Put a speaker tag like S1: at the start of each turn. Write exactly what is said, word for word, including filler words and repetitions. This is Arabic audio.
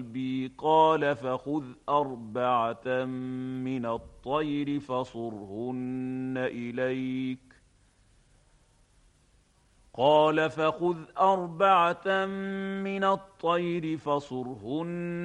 S1: قلبي قال فخذ أربعة من الطير فصرهن إليك قال فخذ أربعة من الطير فصرهن